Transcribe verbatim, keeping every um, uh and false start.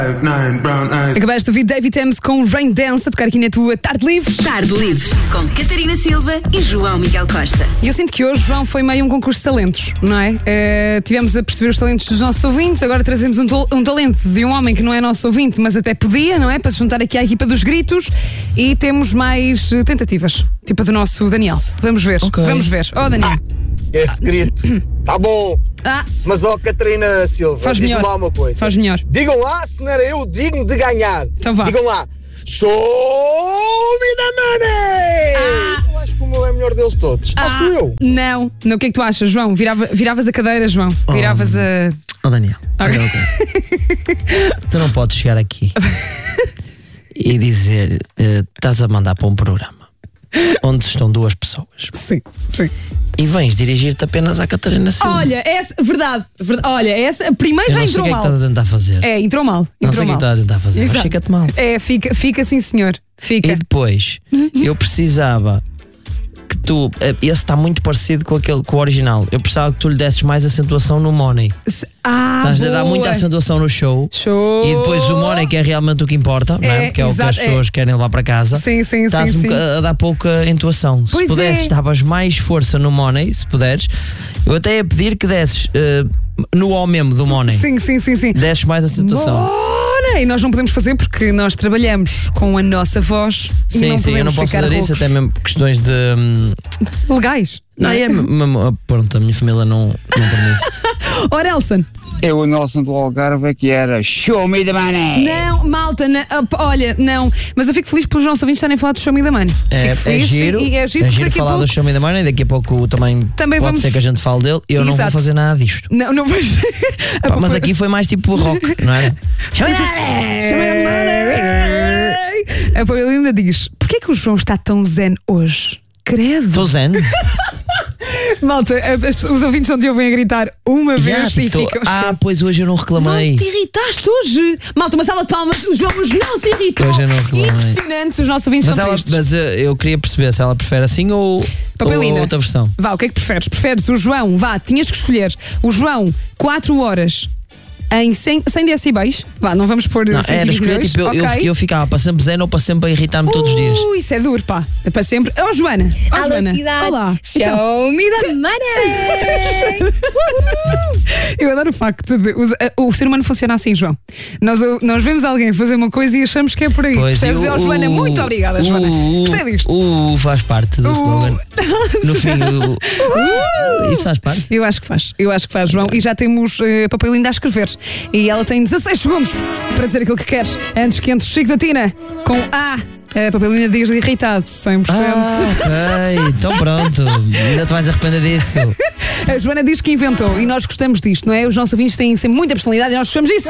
Acabaste de ouvir David Thames com Rain Dance a tocar aqui na tua Tarde Livre. Tarde Livre, com Catarina Silva e João Miguel Costa. E eu sinto que hoje, João, foi meio um concurso de talentos, não é? Uh, tivemos a perceber os talentos dos nossos ouvintes, agora trazemos um, um talento de um homem que não é nosso ouvinte, mas até podia, não é? Para se juntar aqui à equipa dos gritos, e temos mais uh, tentativas, tipo a do nosso Daniel. Vamos ver, okay. Vamos ver. Oh, Daniel. Ah, esse grito, tá bom. Ah. Mas ó, oh, Catarina Silva, diz-me lá uma coisa. Faz melhor. Digam lá se não era eu digno de ganhar. Então vá. Digam lá, show me the money! Ah. Eu acho que o meu é o melhor deles todos. Ah. Acho eu. Não, não, o que é que tu achas, João? Virava, viravas a cadeira, João. Oh. Viravas a... Oh, Daniel. Okay. Okay. Tu não podes chegar aqui e dizer uh, estás a mandar para um programa onde estão duas pessoas. Sim, sim. E vens dirigir-te apenas à Catarina Silva. Olha, essa, verdade, verdade. Olha, essa primeiro eu já não entrou sei mal. O que é que estás a tentar fazer? É, entrou mal. Entrou não sei o que estás a tentar fazer, Exato. Mas fica-te mal. É, fica, fica sim, senhor. Fica. E depois, eu precisava que tu. Esse está muito parecido com, aquele, com o original. Eu precisava que tu lhe desses mais acentuação no money. Ah, Estás a dar boa. muita acentuação no show. Show. E depois o money, que é realmente o que importa, é, não é? Porque é exato, o que as pessoas é. querem levar para casa. Sim, sim, Estás sim, um sim. a dar pouca entoação. Pois se pudesses, é. davas mais força no money, se puderes. Eu até ia pedir que desses uh, no O mesmo do money. Sim, sim, sim, sim. Desses mais acentuação. Bora! E nós não podemos fazer porque nós trabalhamos com a nossa voz. Sim, e não sim, eu não posso fazer isso, até mesmo por questões de. Hum... legais. Não, é, mesmo, pronto, a minha família não, não permite. Ora, Elson. Eu, o Nelson do Algarve, é que era show me the money. Não, malta, não, olha, não. Mas eu fico feliz pelos nossos ouvintes estarem a falar do show me the money. É, fico é feliz giro, e é giro, é giro falar pouco... do show me the money. Daqui a pouco também, também pode vamos... ser que a gente fale dele. Eu Exato. não vou fazer nada disto. Não, não vais. Pá, mas aqui foi mais tipo rock, não era? Show me the money! Show me the money! A Paulina diz: porquê que o João está tão zen hoje? Credo. Estou zen. Malta, as, os ouvintes não te ouvem a gritar uma vez yeah, e tipo, ficam. Ah, pois hoje eu não reclamei. Não te irritaste hoje. Malta, uma sala de palmas. O João hoje não se irritou. Hoje eu não reclamei. Impressionante, os nossos ouvintes mas são ela, tristes. Mas uh, eu queria perceber se ela prefere assim ou, ou outra versão. Vá, o que é que preferes? Preferes o João? Vá, tinhas que escolher o João quatro horas em cem, cem decibéis. Vá, não vamos pôr não, era escolher, tipo, eu, okay. eu, eu ficava para sempre zen ou para sempre a irritar-me uh, todos os dias. Isso é duro, pá. É para sempre. Oh, Joana. Oh, Alô, Joana. cidade. Olá. Show então. me the money. Eu adoro o facto de o, o ser humano funciona assim, João. Nós, nós vemos alguém fazer uma coisa e achamos que é por aí. Pois, percebes? eu, Oh, Joana, o, muito obrigada, o, Joana. O, Gostei disto. O faz parte do o... slogan. No fim, o, o, isso faz parte. Eu acho que faz. Eu acho que faz, João. E já temos uh, papel ainda a escrever. E ela tem dezasseis segundos para dizer aquilo que queres antes que entre Chico da Tina com A. A papelinha diz de irritado, cem por cento. Ah, ok, então pronto. Ainda te vais arrepender disso. A Joana diz que inventou e nós gostamos disto, não é? Os nossos ouvintes têm sempre muita personalidade e nós gostamos disso.